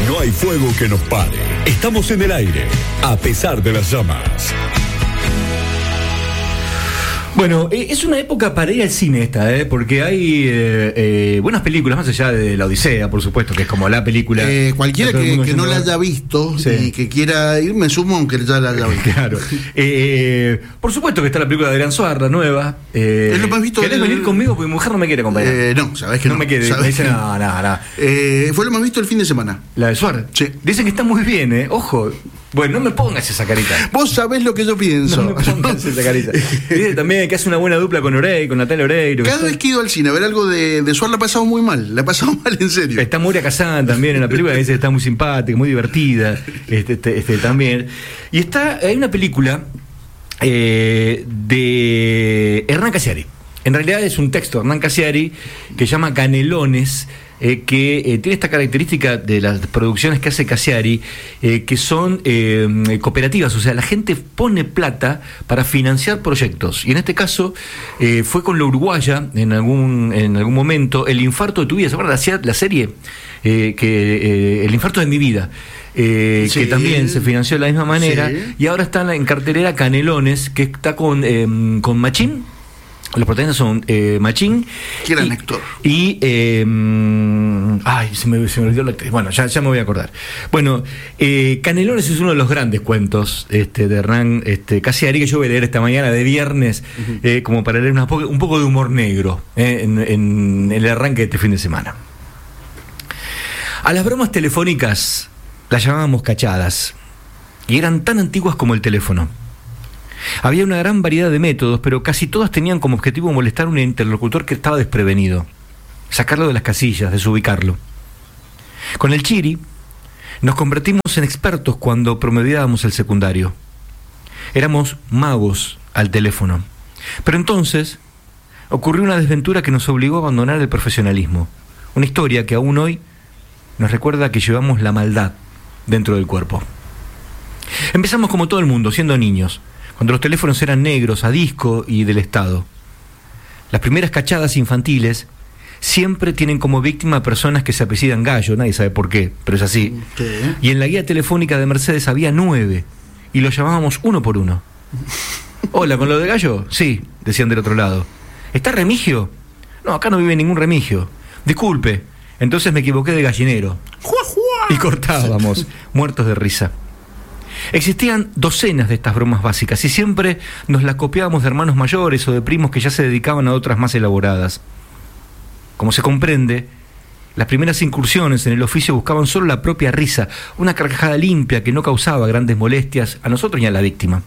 No hay fuego que nos pare. Estamos en el aire, a pesar de las llamas. Bueno, es una época para ir al cine esta, porque hay buenas películas, más allá de La Odisea, por supuesto, que es como la película. Cualquiera que no la haya visto, sí, y que quiera ir, me sumo aunque ya la haya visto. Claro. Por supuesto que está la película de Adrián Suar, la nueva. ¿Es lo más visto? ¿Querés venir conmigo? Porque mi mujer no me quiere acompañar. No, sabés que no. No me quiere. Me dice, no. Fue lo más visto el fin de semana. ¿La de Suar? Sí. Dicen que está muy bien, Ojo. Bueno, no me pongas esa carita. Vos sabés lo que yo pienso. No me pongas esa carita. Dice también que hace una buena dupla con Natalia Oreiro. Cada vez que he ido al cine a ver algo de Suar la ha pasado muy mal. La ha pasado mal en serio. Está Moria Kazan también en la película, que dice que está muy simpática, muy divertida. También. Y hay una película de Hernán Casiari. En realidad es un texto de Hernán Casiari que se llama Canelones, que tiene esta característica de las producciones que hace Casiari, que son cooperativas, o sea, la gente pone plata para financiar proyectos, y en este caso fue con La Uruguaya en algún momento, El infarto de tu vida, ¿se acuerdan la serie? El infarto de mi vida, sí, que también se financió de la misma manera, sí. Y ahora está en cartelera Canelones, que está con Machín. Los protagonistas son Machín. Que gran actor. Y. Se me olvidó la actriz. Bueno, ya me voy a acordar. Bueno, Canelones es uno de los grandes cuentos de Hernán Casiari, que yo voy a leer esta mañana de viernes, como para leer un poco de humor negro en el arranque de este fin de semana. A las bromas telefónicas las llamábamos cachadas, y eran tan antiguas como el teléfono. Había una gran variedad de métodos, pero casi todas tenían como objetivo molestar a un interlocutor que estaba desprevenido, sacarlo de las casillas, desubicarlo. Con el Chiri nos convertimos en expertos cuando promediábamos el secundario. Éramos magos al teléfono. Pero entonces ocurrió una desventura que nos obligó a abandonar el profesionalismo. Una historia que aún hoy nos recuerda que llevamos la maldad dentro del cuerpo. Empezamos como todo el mundo, siendo niños, cuando los teléfonos eran negros, a disco y del Estado. Las primeras cachadas infantiles siempre tienen como víctima a personas que se apellidan Gallo, nadie sabe por qué, pero es así. ¿Qué? Y en la guía telefónica de Mercedes había 9, y los llamábamos uno por uno. Hola, ¿con lo de Gallo? Sí, decían del otro lado. ¿Está Remigio? No, acá no vive ningún Remigio. Disculpe, entonces me equivoqué de gallinero. Y cortábamos, muertos de risa. Existían docenas de estas bromas básicas y siempre nos las copiábamos de hermanos mayores o de primos que ya se dedicaban a otras más elaboradas. Como se comprende, las primeras incursiones en el oficio buscaban solo la propia risa, una carcajada limpia que no causaba grandes molestias a nosotros ni a la víctima.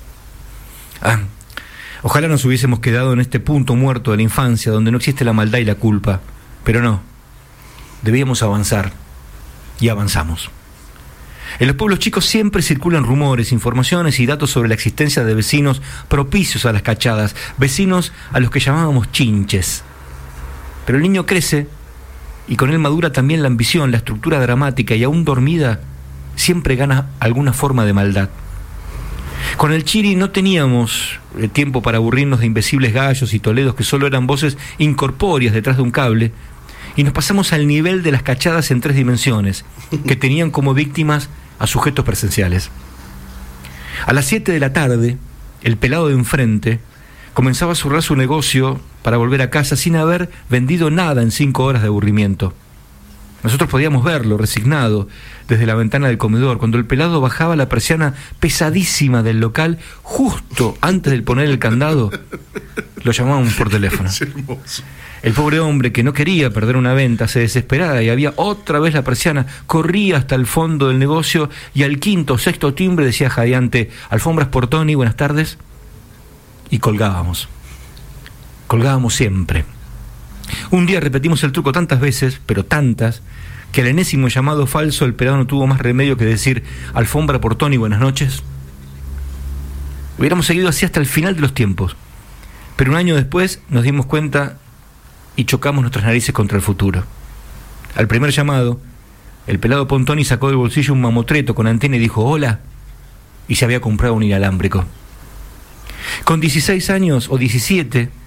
Ojalá nos hubiésemos quedado en este punto muerto de la infancia donde no existe la maldad y la culpa, pero no, debíamos avanzar y avanzamos. En los pueblos chicos siempre circulan rumores, informaciones y datos sobre la existencia de vecinos propicios a las cachadas, vecinos a los que llamábamos chinches. Pero el niño crece y con él madura también la ambición, la estructura dramática, y aún dormida siempre gana alguna forma de maldad. Con el Chiri no teníamos tiempo para aburrirnos de invisibles gallos y toledos que solo eran voces incorpóreas detrás de un cable, y nos pasamos al nivel de las cachadas en 3 dimensiones, que tenían como víctimas a sujetos presenciales. A las 7 de la tarde, el pelado de enfrente comenzaba a zurrar su negocio para volver a casa sin haber vendido nada en 5 horas de aburrimiento. Nosotros podíamos verlo, resignado, desde la ventana del comedor, cuando el pelado bajaba la persiana pesadísima del local justo antes de poner el candado. Lo llamábamos por teléfono. Es hermoso. El pobre hombre, que no quería perder una venta, se desesperaba y había otra vez la persiana, corría hasta el fondo del negocio y al 5º o 6º timbre decía jadeante: alfombras por Tony, buenas tardes. Y colgábamos siempre. Un día repetimos el truco tantas veces, pero tantas, que al enésimo llamado falso el pelado no tuvo más remedio que decir: alfombra por Tony, buenas noches. Hubiéramos seguido así hasta el final de los tiempos, pero un año después nos dimos cuenta y chocamos nuestras narices contra el futuro. Al primer llamado, el pelado Pontoni sacó del bolsillo un mamotreto con antena y dijo: hola, y se había comprado un inalámbrico. Con 16 años o 17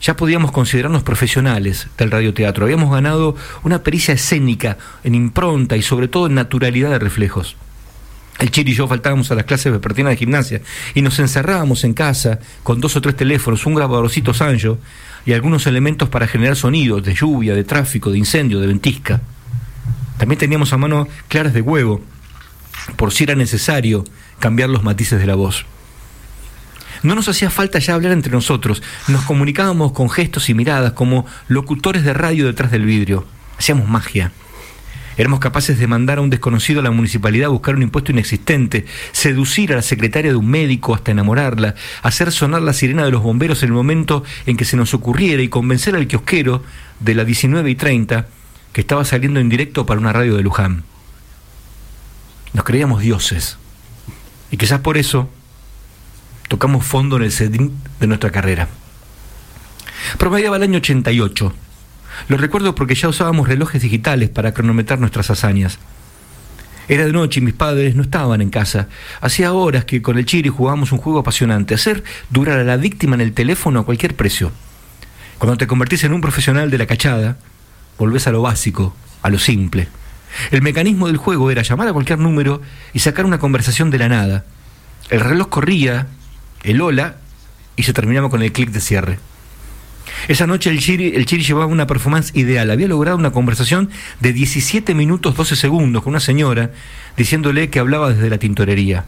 ya podíamos considerarnos profesionales del radioteatro. Habíamos ganado una pericia escénica en impronta y sobre todo en naturalidad de reflejos. El Chiri y yo faltábamos a las clases vespertinas de gimnasia y nos encerrábamos en casa con 2 o 3 teléfonos, un grabadorcito Sanyo y algunos elementos para generar sonidos de lluvia, de tráfico, de incendio, de ventisca. También teníamos a mano claras de huevo, por si era necesario cambiar los matices de la voz. No nos hacía falta ya hablar entre nosotros, nos comunicábamos con gestos y miradas como locutores de radio detrás del vidrio. Hacíamos magia. Éramos capaces de mandar a un desconocido a la municipalidad a buscar un impuesto inexistente, seducir a la secretaria de un médico hasta enamorarla, hacer sonar la sirena de los bomberos en el momento en que se nos ocurriera y convencer al kiosquero de la 19:30 que estaba saliendo en directo para una radio de Luján. Nos creíamos dioses y quizás por eso tocamos fondo en el sedín de nuestra carrera. Promediaba el año 88. Lo recuerdo porque ya usábamos relojes digitales para cronometrar nuestras hazañas. Era de noche y mis padres no estaban en casa. Hacía horas que con el Chiri jugábamos un juego apasionante, hacer durar a la víctima en el teléfono a cualquier precio. Cuando te convertís en un profesional de la cachada, volvés a lo básico, a lo simple. El mecanismo del juego era llamar a cualquier número y sacar una conversación de la nada. El reloj corría, el hola, y se terminaba con el clic de cierre. Esa noche el Chiri llevaba una performance ideal. Había logrado una conversación de 17 minutos 12 segundos con una señora diciéndole que hablaba desde la tintorería.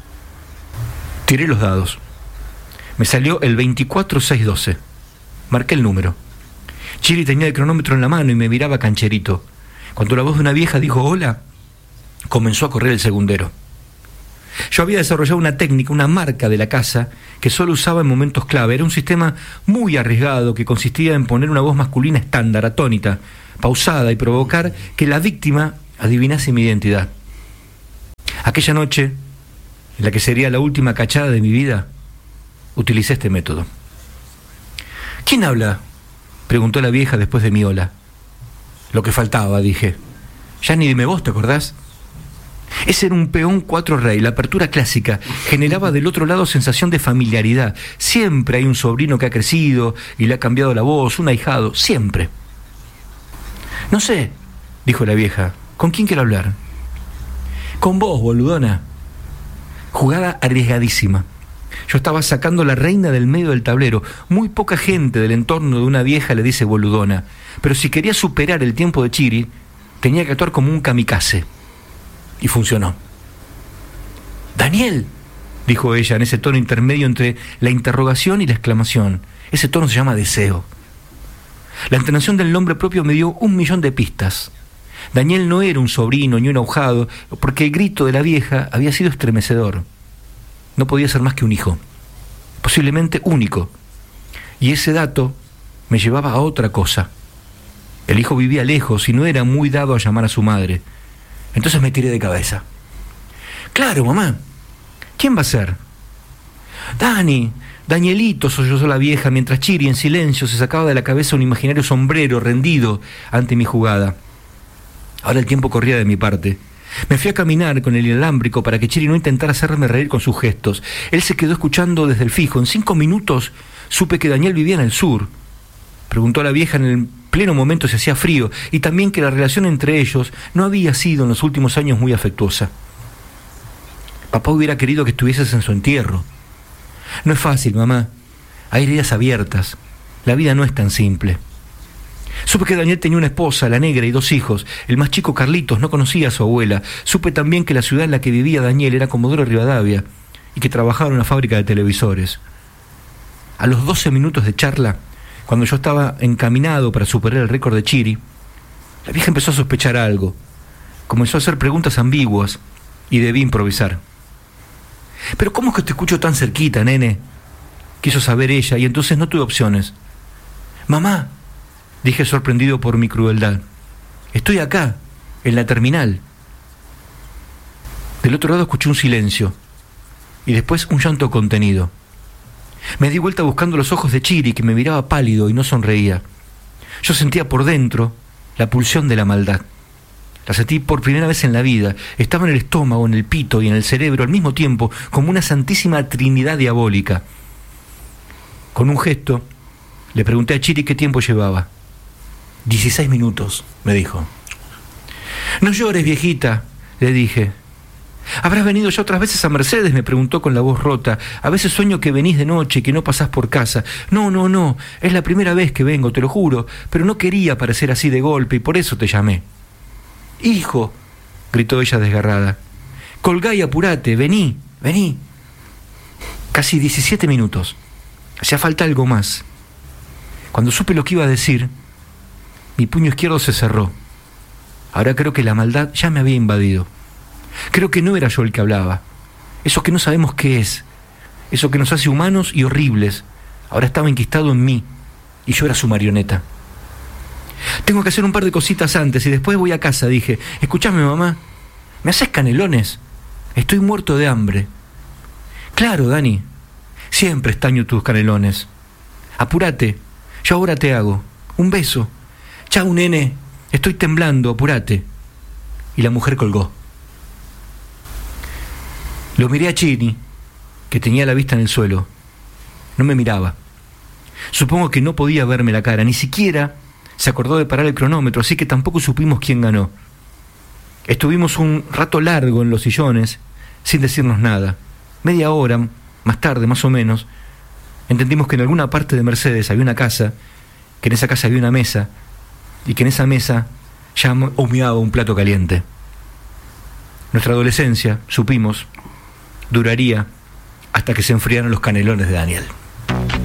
Tiré los dados. Me salió el 24612. Marqué el número. Chiri tenía el cronómetro en la mano y me miraba cancherito. Cuando la voz de una vieja dijo hola, comenzó a correr el segundero. Yo había desarrollado una técnica, una marca de la casa que solo usaba en momentos clave. Era un sistema muy arriesgado que consistía en poner una voz masculina estándar, atónita, pausada y provocar que la víctima adivinase mi identidad. Aquella noche, en la que sería la última cachada de mi vida, utilicé este método. ¿Quién habla?, preguntó la vieja después de mi hola. Lo que faltaba, dije. Ya ni dime vos, ¿te acordás? Ese era un peón 4 rey, la apertura clásica. Generaba del otro lado sensación de familiaridad. Siempre hay un sobrino que ha crecido y le ha cambiado la voz, un ahijado, siempre. No sé, dijo la vieja. ¿Con quién quiero hablar? Con vos, boludona. Jugada arriesgadísima. Yo estaba sacando la reina del medio del tablero. Muy poca gente del entorno de una vieja le dice boludona. Pero si quería superar el tiempo de Chiri, tenía que actuar como un kamikaze. Y funcionó. Daniel, dijo ella en ese tono intermedio entre la interrogación y la exclamación. Ese tono se llama deseo. La entonación del nombre propio me dio 1.000.000 de pistas. Daniel no era un sobrino ni un ahujado, porque el grito de la vieja había sido estremecedor. No podía ser más que un hijo, posiblemente único. Y ese dato me llevaba a otra cosa. El hijo vivía lejos y no era muy dado a llamar a su madre. Entonces me tiré de cabeza. Claro, mamá. ¿Quién va a ser? Danielito, sollozó la vieja, mientras Chiri en silencio se sacaba de la cabeza un imaginario sombrero rendido ante mi jugada. Ahora el tiempo corría de mi parte. Me fui a caminar con el inalámbrico para que Chiri no intentara hacerme reír con sus gestos. Él se quedó escuchando desde el fijo. En 5 minutos supe que Daniel vivía en el sur. Preguntó a la vieja en el pleno momento si hacía frío, y también que la relación entre ellos no había sido en los últimos años muy afectuosa. Papá hubiera querido que estuvieses en su entierro. No es fácil, mamá. Hay heridas abiertas. La vida no es tan simple. Supe que Daniel tenía una esposa, la negra, y 2 hijos. El más chico, Carlitos, no conocía a su abuela. Supe también que la ciudad en la que vivía Daniel era Comodoro Rivadavia y que trabajaba en una fábrica de televisores. A los 12 minutos de charla, cuando yo estaba encaminado para superar el récord de Chiri, la vieja empezó a sospechar algo. Comenzó a hacer preguntas ambiguas y debí improvisar. ¿Pero cómo es que te escucho tan cerquita, nene?, quiso saber ella, y entonces no tuve opciones. Mamá, dije sorprendido por mi crueldad, estoy acá, en la terminal. Del otro lado escuché un silencio y después un llanto contenido. Me di vuelta buscando los ojos de Chiri, que me miraba pálido y no sonreía. Yo sentía por dentro la pulsión de la maldad. La sentí por primera vez en la vida. Estaba en el estómago, en el pito y en el cerebro al mismo tiempo, como una santísima trinidad diabólica. Con un gesto, Le pregunté a Chiri qué tiempo llevaba. 16 minutos, me dijo. No llores, viejita, le dije. ¿Habrás venido ya otras veces a Mercedes?, me preguntó con la voz rota. A veces sueño que venís de noche y que no pasás por casa. No, es la primera vez que vengo, te lo juro, pero no quería parecer así de golpe y por eso te llamé. Hijo, gritó ella desgarrada, colgá y apurate, vení. Casi 17 minutos. Hacía falta algo más. Cuando supe lo que iba a decir, mi puño izquierdo se cerró. Ahora creo que la maldad ya me había invadido. Creo que no era yo el que hablaba. Eso que no sabemos qué es. Eso que nos hace humanos y horribles. Ahora estaba enquistado en mí. Y yo era su marioneta. Tengo que hacer un par de cositas antes y después voy a casa, dije. Escuchame, mamá. ¿Me haces canelones? Estoy muerto de hambre. Claro, Dani. Siempre extraño tus canelones. Apúrate. Yo ahora te hago. Un beso. Chau, nene. Estoy temblando, apúrate. Y la mujer colgó. Lo miré a Chini, que tenía la vista en el suelo. No me miraba. Supongo que no podía verme la cara, ni siquiera se acordó de parar el cronómetro, así que tampoco supimos quién ganó. Estuvimos un rato largo en los sillones, sin decirnos nada. Media hora, más tarde, más o menos, entendimos que en alguna parte de Mercedes había una casa, que en esa casa había una mesa, y que en esa mesa ya humeaba un plato caliente. Nuestra adolescencia, supimos, duraría hasta que se enfriaron los canelones de Daniel.